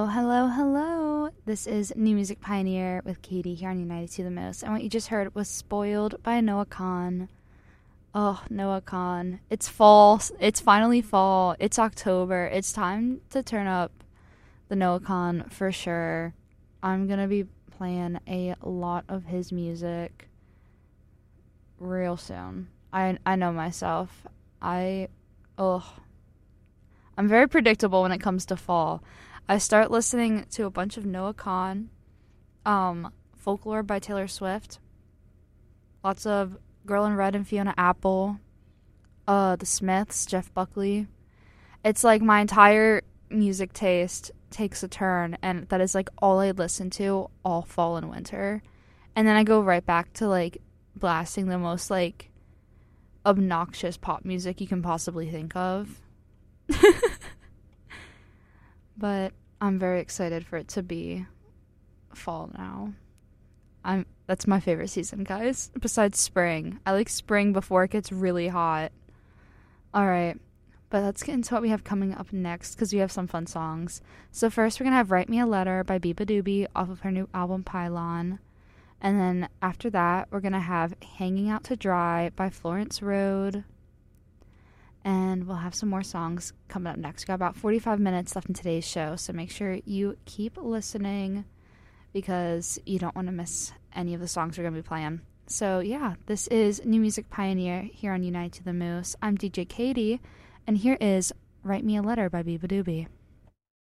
Oh, hello, hello. This is New Music Pioneer with Katie here on United to the Most. And what you just heard was Spoiled by Noah Kahan. Oh, Noah Kahan. It's fall. It's finally fall. It's October. It's time to turn up the Noah Kahan for sure. I'm going to be playing a lot of his music real soon. I know myself. I'm very predictable when it comes to fall. I start listening to a bunch of Noah Kahan, Folklore by Taylor Swift, lots of Girl in Red and Fiona Apple, The Smiths, Jeff Buckley. It's like my entire music taste takes a turn, and that is like all I listen to all fall and winter. And then I go right back to like blasting the most like obnoxious pop music you can possibly think of. But I'm very excited for it to be fall now. That's my favorite season, guys. Besides spring. I like spring before it gets really hot. Alright, but let's get into what we have coming up next, because we have some fun songs. So first we're going to have Write Me a Letter by Biba Doobie off of her new album Pylon. And then after that, we're going to have Hanging Out to Dry by Florence Road. And we'll have some more songs coming up next. We've got about 45 minutes left in today's show, so make sure you keep listening because you don't want to miss any of the songs we're going to be playing. So yeah, this is New Music Pioneer here on United to the Moose. I'm DJ Katie, and here is Write Me a Letter by Biba Doobie.